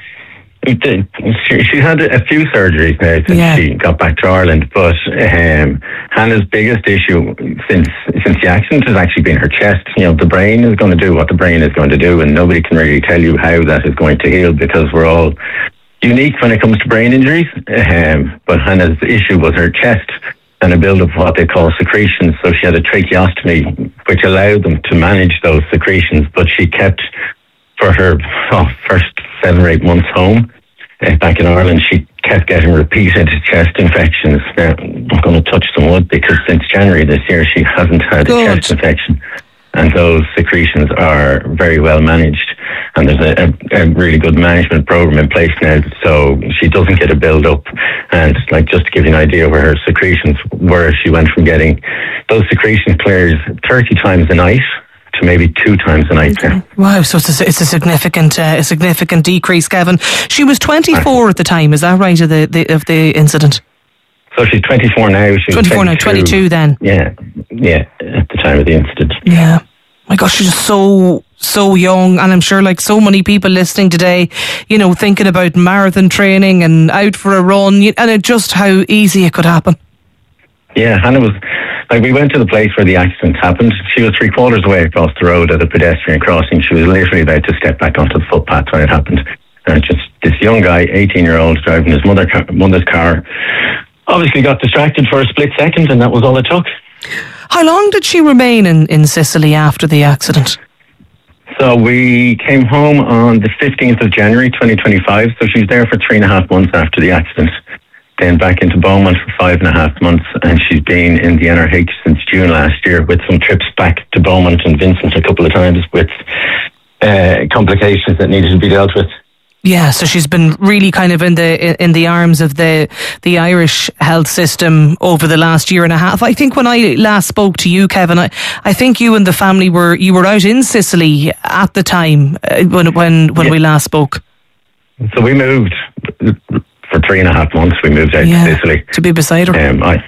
She's had a few surgeries now since she got back to Ireland, but Hannah's biggest issue since the accident has actually been her chest. The brain is going to do what the brain is going to do, and nobody can really tell you how that is going to heal because we're all unique when it comes to brain injuries. But Hannah's issue was her chest and a build of what they call secretions. So she had a tracheostomy, which allowed them to manage those secretions, but she kept, for her first 7 or 8 months home back in Ireland, she kept getting repeated chest infections. Now, I'm going to touch some wood because since January this year she hasn't had a chest infection, and those secretions are very well managed, and there's a really good management program in place now, so she doesn't get a build up. And just to give you an idea where her secretions were, she went from getting those secretion clears 30 times a night to maybe 2 times a night. Wow, so it's a significant decrease, Kevin. She was 24 at the time, is that right, of the incident? So she's 24 now. She's 24 now, 22 then. Yeah, at the time of the incident. Yeah. My gosh, she's just so young, and I'm sure so many people listening today, thinking about marathon training and out for a run, and just how easy it could happen. Yeah, Hannah was, we went to the place where the accident happened. She was 3/4 away across the road at a pedestrian crossing. She was literally about to step back onto the footpath when it happened. And just this young guy, 18-year-old, driving his mother's car, obviously got distracted for a split second, and that was all it took. How long did she remain in Sicily after the accident? So we came home on the 15th of January 2025. So she's there for 3.5 months after the accident. Then back into Beaumont for 5.5 months, and she's been in the NRH since June last year, with some trips back to Beaumont and Vincent a couple of times with complications that needed to be dealt with. Yeah, so she's been really kind of in the arms of the Irish health system over the last year and a half. I think when I last spoke to you, Kevin, I think you and the family were out in Sicily at the time when we last spoke. So we moved for 3.5 months. We moved out to Sicily to be beside her.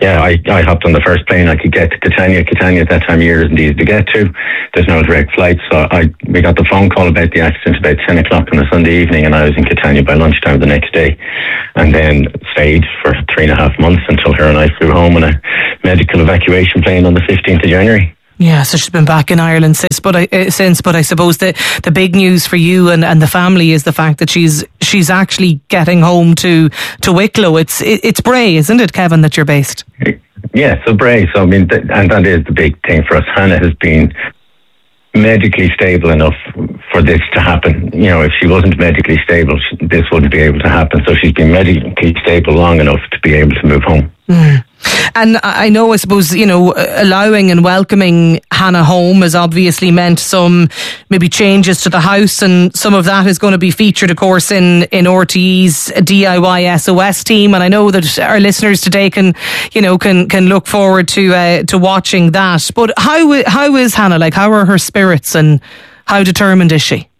I hopped on the first plane I could get to Catania. Catania at that time of year isn't easy to get to. There's no direct flights. So we got the phone call about the accident about 10 o'clock on a Sunday evening, and I was in Catania by lunchtime the next day, and then stayed for 3.5 months until her and I flew home on a medical evacuation plane on the 15th of January. Yeah, so she's been back in Ireland since, but I suppose the big news for you and the family is the fact that she's actually getting home to Wicklow. It's Bray, isn't it, Kevin, that you're based? Yeah, so Bray. So I mean, and that is the big thing for us. Hannah has been medically stable enough for this to happen. You know, if she wasn't medically stable, this wouldn't be able to happen. So she's been medically stable long enough to be able to move home. Mm. And I know, I suppose, you know, allowing and welcoming Hannah home has obviously meant some maybe changes to the house, and some of that is going to be featured, of course, in RTE's DIY SOS team. And I know that our listeners today can look forward to watching that. But how is Hannah? Like, how are her spirits, and how determined is she?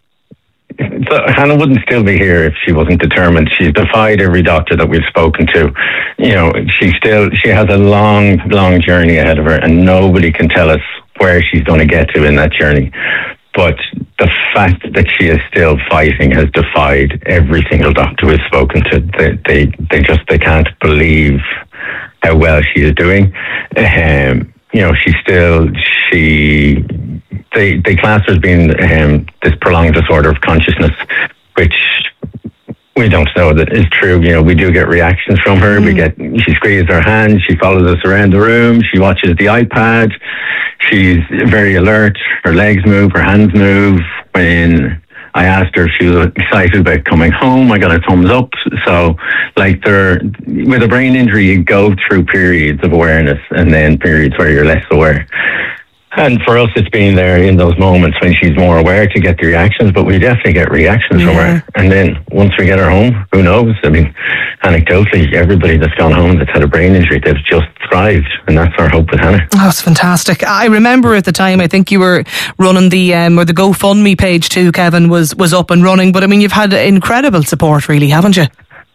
So Hannah wouldn't still be here if she wasn't determined. She's defied every doctor that we've spoken to. You know, she has a long journey ahead of her, and nobody can tell us where she's going to get to in that journey. But the fact that she is still fighting has defied every single doctor we've spoken to. They can't believe how well she is doing. You know, they class her as being this prolonged disorder of consciousness, which we don't know that is true. You know, we do get reactions from her. She squeezes her hand, she follows us around the room, she watches the iPad, she's very alert, her legs move, her hands move. When I asked her if she was excited about coming home, I got a thumbs up. So, like, with a brain injury, you go through periods of awareness and then periods where you're less aware. And for us, it's been there in those moments when she's more aware to get the reactions, but we definitely get reactions from her. And then once we get her home, who knows? I mean, anecdotally, everybody that's gone home that's had a brain injury, they've just thrived. And that's our hope with Hannah. Oh, it's fantastic. I remember at the time, I think you were running the GoFundMe page too, Kevin, was up and running. But I mean, you've had incredible support, really, haven't you?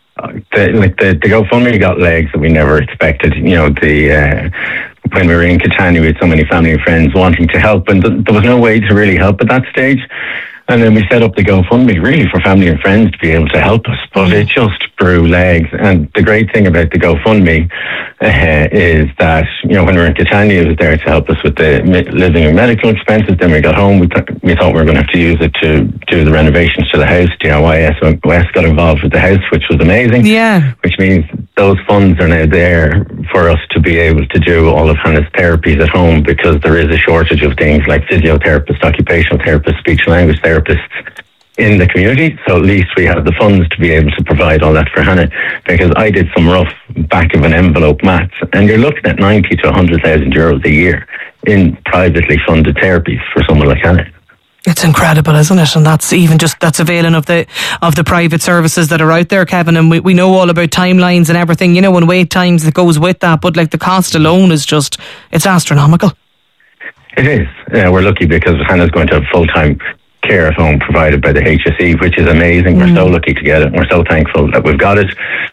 The GoFundMe got legs that we never expected. You know, when we were in Catania, we had so many family and friends wanting to help, and there was no way to really help at that stage. And then we set up the GoFundMe really for family and friends to be able to help us, but it just grew legs. And the great thing about the GoFundMe is that, you know, when we were in Catania, it was there to help us with the living and medical expenses. Then we got home, we thought we were going to have to use it to do the renovations to the house. DIY SOS got involved with the house, which was amazing. Yeah. Which means those funds are now there for us to be able to do all of Hannah's therapies at home, because there is a shortage of things like physiotherapists, occupational therapists, speech and language therapists in the community. So at least we have the funds to be able to provide all that for Hannah, because I did some rough back of an envelope maths, and you're looking at 90 to 100,000 euros a year in privately funded therapies for someone like Hannah. It's incredible, isn't it? And that's availing of the private services that are out there, Kevin. And we know all about timelines and everything, you know, and wait times that goes with that. But like, the cost alone is it's astronomical. It is. Yeah, we're lucky because Hannah's going to have full-time care at home provided by the HSE, which is amazing. We're so lucky to get it. We're so thankful that we've got it,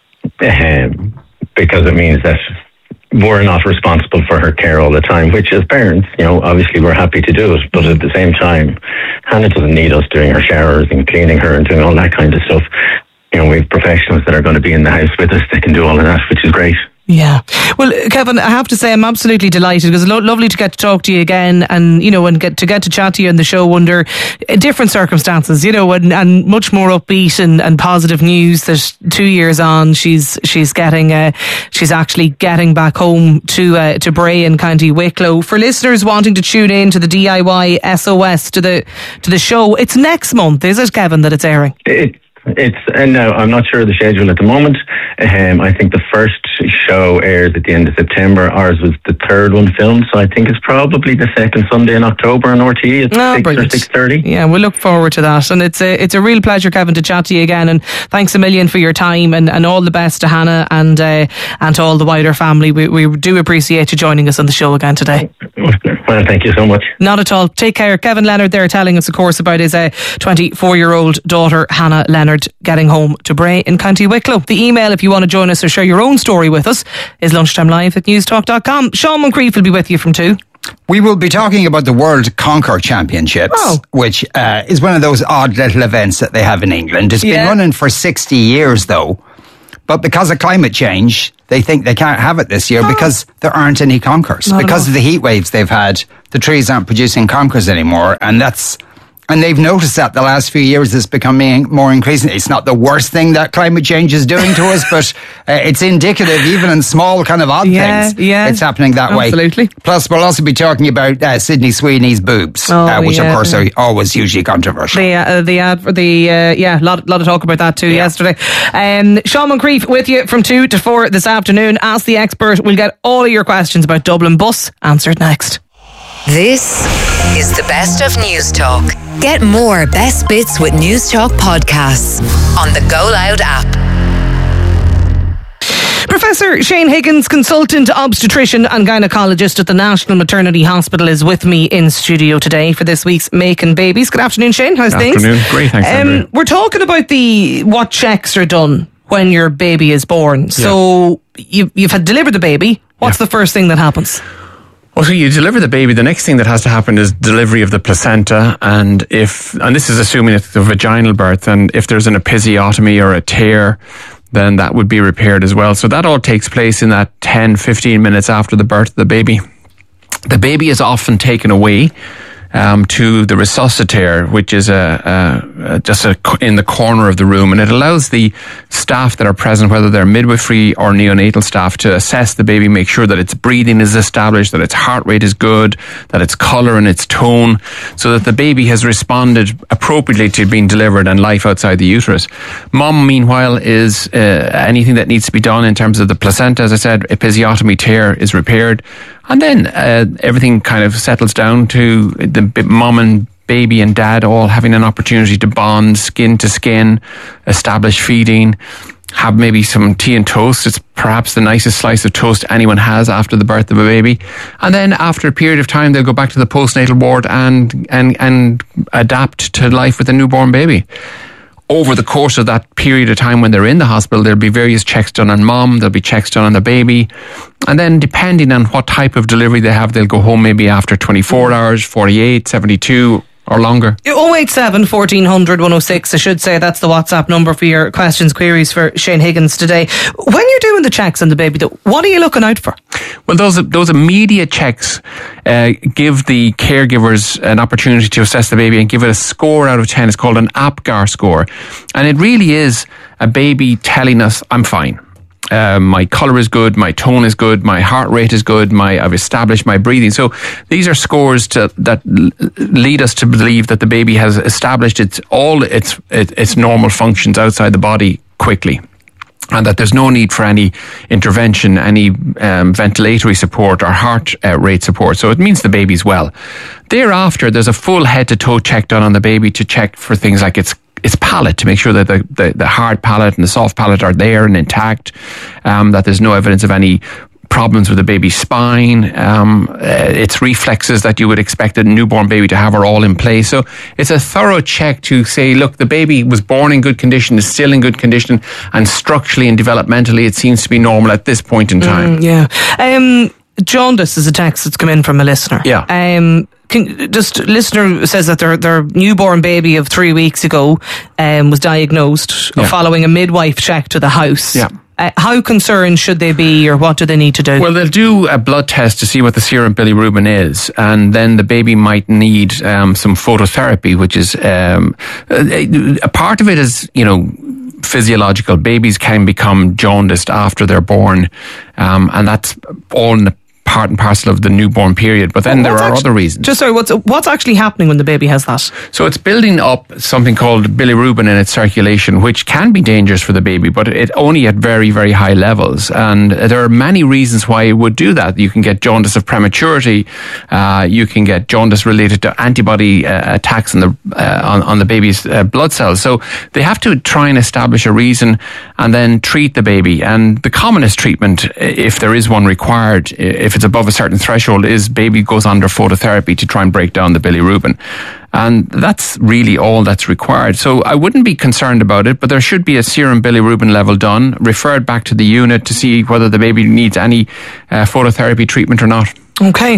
because it means that we're not responsible for her care all the time, which as parents, you know, obviously we're happy to do it, but at the same time, Hannah doesn't need us doing her showers and cleaning her and doing all that kind of stuff. You know, we have professionals that are going to be in the house with us that can do all of that, which is great. Yeah. Well, Kevin, I have to say I'm absolutely delighted because it's lovely to get to talk to you again and, and get to chat to you on the show under different circumstances, and much more upbeat and positive news that 2 years on she's actually getting back home to Bray in County Wicklow. For listeners wanting to tune in to the DIY SOS to the show, it's next month, is it, Kevin, that it's airing? And now I'm not sure of the schedule at the moment. I think the first show airs at the end of September. Ours was the third one filmed, so I think it's probably the second Sunday in October on RTE at 6 or 6:30. Yeah, we'll look forward to that. And it's a real pleasure, Kevin, to chat to you again. And thanks a million for your time and all the best to Hannah and to all the wider family. We do appreciate you joining us on the show again today. Well, thank you so much. Not at all. Take care. Kevin Leonard there telling us, of course, about his 24-year-old daughter, Hannah Leonard, getting home to Bray in County Wicklow. The email, if you want to join us or share your own story with us, is lunchtimelive@newstalk.com. Sean Moncrief will be with you from 2. We will be talking about the World Conquer Championships, which is one of those odd little events that they have in England. It's been running for 60 years, though. But because of climate change, they think they can't have it this year because there aren't any conkers. Because of the heat waves they've had, the trees aren't producing conkers anymore, and they've noticed that the last few years it's becoming more increasing. It's not the worst thing that climate change is doing to us, but it's indicative, even in small kind of odd things, it's happening that way. Absolutely. Plus, we'll also be talking about Sydney Sweeney's boobs, which of course are always hugely controversial. Lot of talk about that too yesterday. Sean Moncrief with you from 2 to 4 this afternoon. Ask the Expert. We'll get all of your questions about Dublin Bus answered next. This is the best of News Talk. Get more best bits with News Talk podcasts on the Go Loud app. Professor Shane Higgins, consultant obstetrician and gynaecologist at the National Maternity Hospital, is with me in studio today for this week's Making Babies. Good afternoon, Shane. How's things? Good afternoon. Great, thanks, Andrea. We're talking about what checks are done when your baby is born. Yeah. So you've had delivered the baby. What's the first thing that happens? Well, so you deliver the baby. The next thing that has to happen is delivery of the placenta, and this is assuming it's a vaginal birth, and if there's an episiotomy or a tear, then that would be repaired as well. So that all takes place in that 10-15 minutes after the birth of the baby. The baby is often taken away to the resuscitator, which is in the corner of the room, and it allows the staff that are present, whether they're midwifery or neonatal staff, to assess the baby, make sure that its breathing is established, that its heart rate is good, that its colour and its tone, so that the baby has responded appropriately to being delivered and life outside the uterus. Mom, meanwhile, is anything that needs to be done in terms of the placenta. As I said, episiotomy, tear is repaired. And then everything kind of settles down to the mom and baby and dad all having an opportunity to bond skin to skin, establish feeding, have maybe some tea and toast. It's perhaps the nicest slice of toast anyone has after the birth of a baby. And then after a period of time, they'll go back to the postnatal ward and adapt to life with a newborn baby. Over the course of that period of time when they're in the hospital, there'll be various checks done on mom, there'll be checks done on the baby, and then depending on what type of delivery they have, they'll go home maybe after 24 hours, 48, 72 or longer. 087 1400 106, I should say that's the WhatsApp number for your questions, queries for Shane Higgins today. When you're doing the checks on the baby, though, what are you looking out for? Well, those immediate checks give the caregivers an opportunity to assess the baby and give it a score out of 10. It's called an APGAR score, and it really is a baby telling us, I'm fine. My colour is good, my tone is good, my heart rate is good, I've established my breathing. So these are scores that lead us to believe that the baby has established its normal functions outside the body quickly, and that there's no need for any intervention, any ventilatory support or heart rate support. So it means the baby's well. Thereafter, there's a full head-to-toe check done on the baby to check for things like its palate, to make sure that the hard palate and the soft palate are there and intact, that there's no evidence of any problems with the baby's spine, its reflexes that you would expect a newborn baby to have are all in place. So it's a thorough check to say, look, the baby was born in good condition, is still in good condition, and structurally and developmentally it seems to be normal at this point in time. Jaundice is a text that's come in from a listener. Listener says that their newborn baby of 3 weeks ago was diagnosed following a midwife check to the house. How concerned should they be, or what do they need to do? Well, they'll do a blood test to see what the serum bilirubin is, and then the baby might need some phototherapy, which is a part of it is, physiological. Babies can become jaundiced after they're born, and that's all in the part and parcel of the newborn period. But then there are other reasons. Just sorry, what's actually happening when the baby has that? So it's building up something called bilirubin in its circulation, which can be dangerous for the baby, but it only at very, very high levels. And there are many reasons why it would do that. You can get jaundice of prematurity. You can get jaundice related to antibody attacks on the baby's blood cells. So they have to try and establish a reason and then treat the baby. And the commonest treatment, if there is one required, if it's above a certain threshold, is baby goes under phototherapy to try and break down the bilirubin. And that's really all that's required. So I wouldn't be concerned about it, but there should be a serum bilirubin level done, referred back to the unit to see whether the baby needs any phototherapy treatment or not. Okay.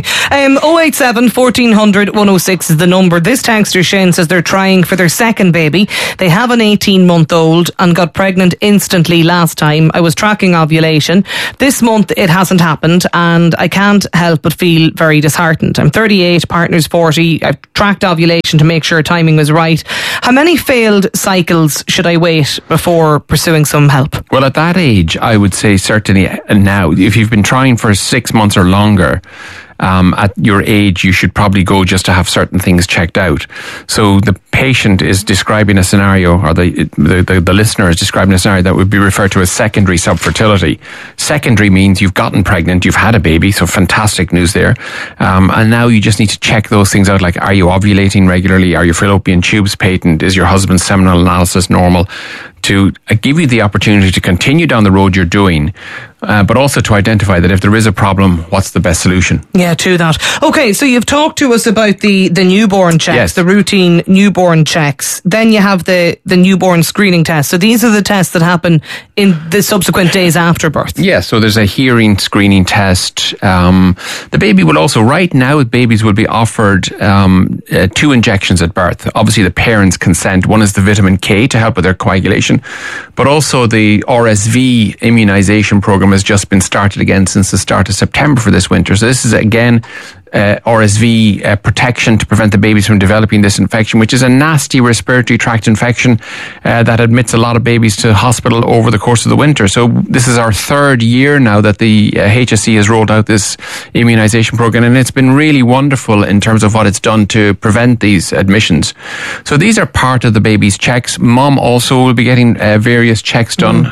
087 1400 106 is the number. This texter, Shane, says they're trying for their second baby. They have an 18-month-old and got pregnant instantly last time. I was tracking ovulation. This month it hasn't happened, and I can't help but feel very disheartened. I'm 38, partner's 40. I've tracked ovulation to make sure timing was right. How many failed cycles should I wait before pursuing some help? Well, at that age, I would say certainly now, if you've been trying for 6 months or longer, at your age, you should probably go just to have certain things checked out. So the patient is describing a scenario, or the listener is describing a scenario that would be referred to as secondary subfertility. Secondary means you've gotten pregnant, you've had a baby, so fantastic news there. And now you just need to check those things out, like, are you ovulating regularly? Are your fallopian tubes patent? Is your husband's seminal analysis normal? To give you the opportunity to continue down the road you're doing, but also to identify that if there is a problem, what's the best solution? Yeah, to that. Okay, so you've talked to us about the newborn checks, yes, the routine newborn checks. Then you have the newborn screening test. So these are the tests that happen in the subsequent days after birth. Yeah, so there's a hearing screening test. The baby will also, right now, babies will be offered 2 injections at birth. Obviously, the parents' consent. One is the vitamin K to help with their coagulation, but also the RSV immunization program has just been started again since the start of September for this winter. So this is again RSV protection to prevent the babies from developing this infection, which is a nasty respiratory tract infection that admits a lot of babies to hospital over the course of the winter. So this is our 3rd year now that the HSE has rolled out this immunisation program, and it's been really wonderful in terms of what it's done to prevent these admissions. So these are part of the baby's checks. Mum also will be getting various checks done.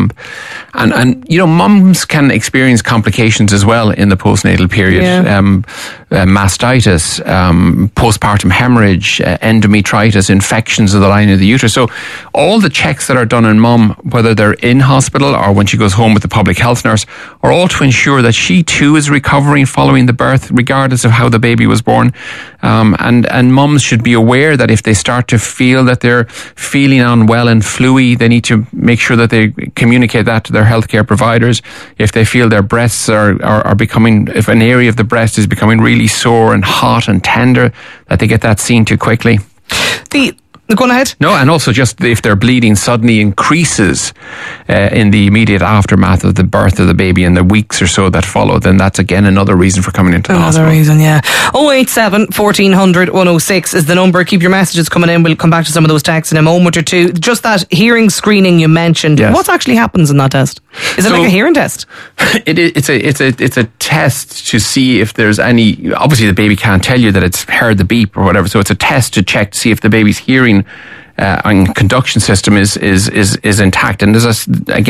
And mums can experience complications as well in the postnatal period. Yeah. Mastitis, postpartum hemorrhage, endometritis, infections of the lining of the uterus. So all the checks that are done in mum, whether they're in hospital or when she goes home with the public health nurse, are all to ensure that she too is recovering following the birth, regardless of how the baby was born. And mums should be aware that if they start to feel that they're feeling unwell and fluey, they need to make sure that they communicate that to their healthcare providers. If they feel their breasts are becoming, if an area of the breast is becoming really sore and hot and tender, that they get that seen to quickly. Go on ahead. No, and also just if their bleeding suddenly increases in the immediate aftermath of the birth of the baby in the weeks or so that follow, then that's again another reason for coming into the hospital. Another reason, yeah. 087 1400 106 is the number. Keep your messages coming in. We'll come back to some of those texts in a moment or two. Just that hearing screening you mentioned. Yes. What actually happens in that test? Is it like a hearing test? It's a test to see if there's any. Obviously, the baby can't tell you that it's heard the beep or whatever. So it's a test to check to see if the baby's hearing and conduction system is intact. And it's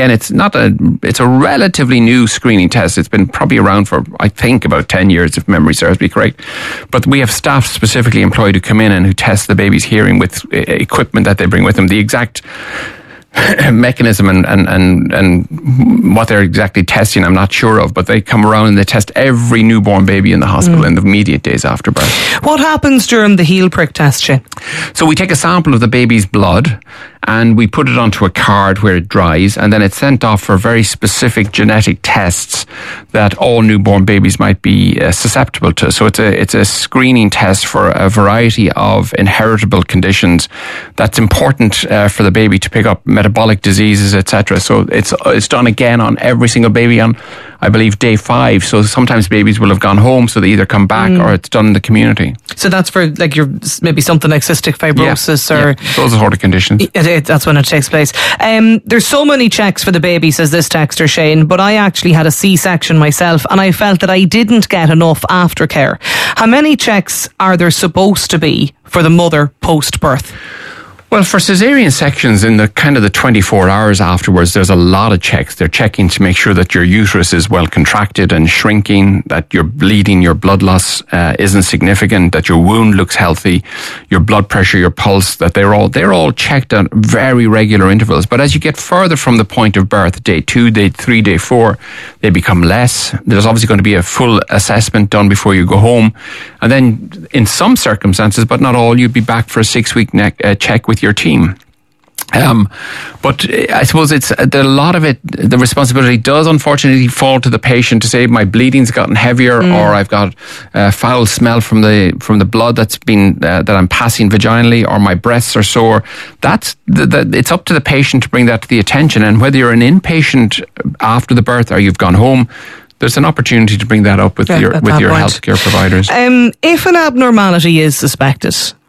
a relatively new screening test. It's been probably around for, I think, about 10 years, if memory serves me correct. But we have staff specifically employed who come in and who test the baby's hearing with equipment that they bring with them. The exact mechanism and what they're exactly testing, I'm not sure of, but they come around and they test every newborn baby in the hospital in the immediate days after birth. What happens during the heel prick test, Shane? So we take a sample of the baby's blood and we put it onto a card where it dries, and then it's sent off for very specific genetic tests that all newborn babies might be susceptible to. So it's a screening test for a variety of inheritable conditions that's important for the baby to pick up metabolic diseases, etc. So it's done again on every single baby on, I believe, day 5. So sometimes babies will have gone home, so they either come back or it's done in the community. So that's for like your maybe something like cystic fibrosis or those sort of conditions. That's when it takes place. There's so many checks for the baby, says this texter Shane, but I actually had a C-section myself and I felt that I didn't get enough aftercare. How many checks are there supposed to be for the mother post-birth? Well, for caesarean sections in the kind of the 24 hours afterwards, there's a lot of checks. They're checking to make sure that your uterus is well contracted and shrinking, that your bleeding, your blood loss isn't significant, that your wound looks healthy, your blood pressure, your pulse, that they're all checked at very regular intervals. But as you get further from the point of birth, day 2, day 3, day 4, they become less. There's obviously going to be a full assessment done before you go home. And then in some circumstances, but not all, you'd be back for a 6-week check with your team. But I suppose it's a lot of it. The responsibility does unfortunately fall to the patient to say my bleeding's gotten heavier, or I've got foul smell from the blood that's been that I'm passing vaginally, or my breasts are sore. It's up to the patient to bring that to the attention. And whether you're an inpatient after the birth or you've gone home, there's an opportunity to bring that up with your healthcare providers. If an abnormality is suspected,